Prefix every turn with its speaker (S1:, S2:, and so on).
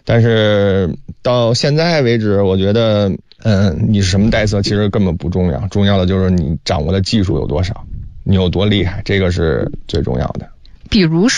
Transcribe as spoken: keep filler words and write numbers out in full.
S1: 但是到现在为止，我觉得，嗯、呃，你是什么代色其实根本不重要，重要的就是你掌握的技术有多少，你有多厉害，这个是最重要的。
S2: 比如说。